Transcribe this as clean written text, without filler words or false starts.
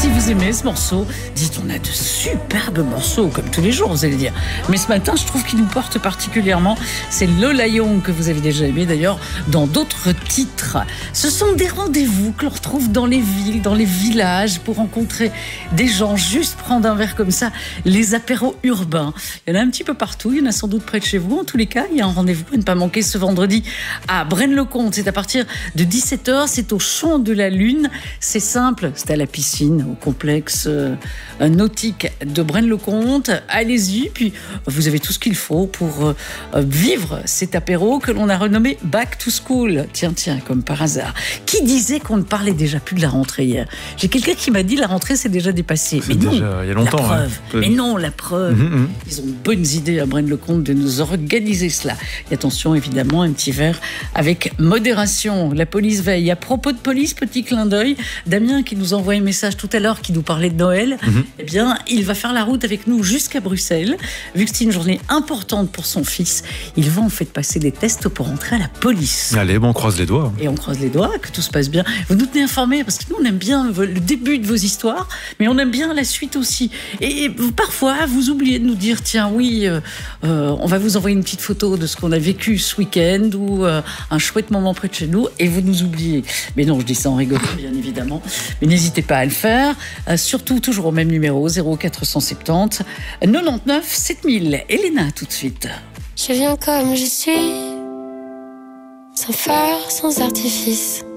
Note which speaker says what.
Speaker 1: si vous aimez ce morceau, dites, on a de superbes morceaux, comme tous les jours, vous allez dire. Mais ce matin, je trouve qu'il nous porte particulièrement. C'est Lola Young, que vous avez déjà aimé d'ailleurs, dans d'autres titres. Ce sont des rendez-vous que l'on retrouve dans les villes, dans les villages, pour rencontrer des gens, juste prendre un verre comme ça, les apéros urbains. Il y en a un petit peu partout, il y en a sans doute près de chez vous. En tous les cas, il y a un rendez-vous à ne pas manquer ce vendredi à Braine-le-Comte. C'est à partir de 17h, c'est au Champ de la Lune. C'est simple, c'est à la piscine, au complexe nautique de Braine-le-Comte. Allez-y, puis vous avez tout ce qu'il faut pour vivre cet apéro que l'on a renommé Back to School. Tiens, comme par hasard. Qui disait qu'on ne parlait déjà plus de la rentrée hier? J'ai quelqu'un qui m'a dit la rentrée c'est déjà dépassé.
Speaker 2: C'est déjà il y a longtemps.
Speaker 1: La preuve.
Speaker 2: Hein.
Speaker 1: Mais non, la preuve. Ils ont de bonnes idées à Braine-le-Comte de nous organiser cela. Et attention, évidemment, un petit verre avec modération. La police veille. À propos de police, petit clin d'œil, Damien qui nous envoie un message tout à l'heure qui nous parlait de Noël, eh bien, il va faire la route avec nous jusqu'à Bruxelles. Vu que c'est une journée importante pour son fils, il va en fait passer des tests pour entrer à la police.
Speaker 2: Allez, bon, on croise les doigts.
Speaker 1: Et on croise les doigts, que tout se passe bien. Vous nous tenez informés, parce que nous, on aime bien le début de vos histoires, mais on aime bien la suite aussi. Et parfois, vous oubliez de nous dire, tiens, oui, on va vous envoyer une petite photo de ce qu'on a vécu ce week-end ou un chouette moment près de chez nous, et vous nous oubliez. Mais non, je dis ça en rigolant, bien évidemment. Mais n'hésitez pas à le faire. Surtout, toujours au même numéro, 0470 99 7000. Elena, tout de suite.
Speaker 3: Je viens comme je suis, sans phare, sans artifice.